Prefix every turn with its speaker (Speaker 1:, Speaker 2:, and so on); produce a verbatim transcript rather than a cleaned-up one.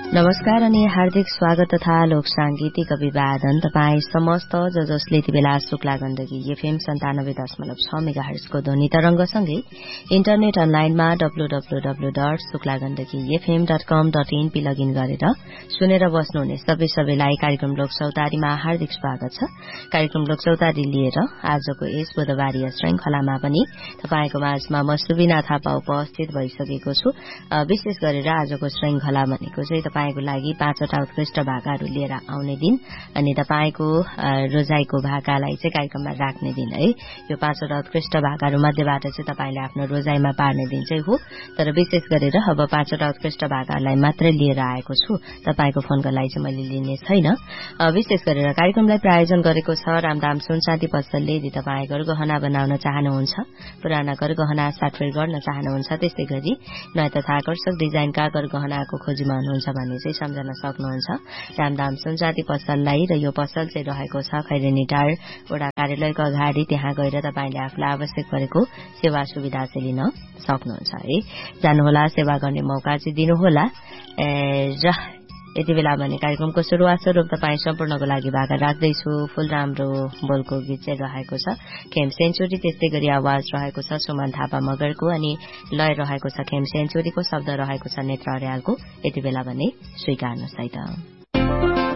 Speaker 1: नमस्कार अनि हार्दिक स्वागत तथा लोक सांगीतिक अभिवादन तपाईँ समस्त ज जसले यति बेला शुक्ला गण्डकी एफएम सन्तानब्बे दशमलव छ मेगाहर्जको ध्वनि तरंगसँगै इन्टरनेट अनलाइनमा W W W dot Shukla Gandaki FM dot com dot in P login गरेर सुनेर बस्नुहुने सबै सबैलाई कार्यक्रम लोकचौतारीमा हार्दिक स्वागत छ। कार्यक्रम लोकचौतारी लिएर आजको यस बुधबारीय श्रृंखलामा पनि तपाईको माझमा म सुबिना थापा उपस्थित भइसकेको छु। विशेष गरेर आजको श्रृंखला भनेको चाहिँ तपाईको लागि पाँचवटा उत्कृष्ट भाकाहरू लिएर आउने दिन अनि तपाईको रोजाइको भाकालाई चाहिँ कार्यक्रममा राख्ने दिन है। यो पाँचवटा उत्कृष्ट भाकाहरू मध्येबाट चाहिँ तपाईले आफ्नो रोजाइमा पार्ने दिन चाहिँ हो। तर विशेष गरेर अब पाँचवटा उत्कृष्ट भाकाहरूलाई मात्रै लिएर आएको छु। तपाईको फोनको लागि चाहिँ मैले लिने छैन। विशेष गरेर कार्यक्रमलाई प्रायोजन गरेको छ रामदाम सुनसादी पसलले। यदि तपाईँ गरगहना बनाउन चाहनुहुन्छ, पुराना गरगहना साटफेर गर्न चाहनुहुन्छ, त्यस्तै गरी नयाँ तथा आकर्षक डिजाइनका गरगहनाको खोजीमा हुनुहुन्छ भने चाहिँ सम्झन सक्नुहुन्छ रामदाम सुनसादी पसललाई। र यो पसल चाहिँ रहेको छ खैरेनी टार वडा कार्यालयको अगाडि। त्यहाँ गएर तपाईले आफूलाई आवश्यक परेको सेवा सुविधा चाहिँ लिन सक्नुहुन्छ है। जानुहोला, सेवा गर्ने मौका चाहिँ दिनुहोला। र यति बेला भने कार्यक्रमको शुरूआत स्वरूप तपाईँ सम्पूर्णको लागि भाका राख्दैछु। फुल राम्रो बोलको गीत चाहिँ रहेको छ खेम सेन्चुरी। त्यस्तै गरी आवाज रहेको छ सुमन थापा मगरको अनि लय रहेको छ खेम सेन्चुरीको, शब्द रहेको छ नेत्र अर्यालको। यति बेला भने स्वीकार्नुहोस् है त।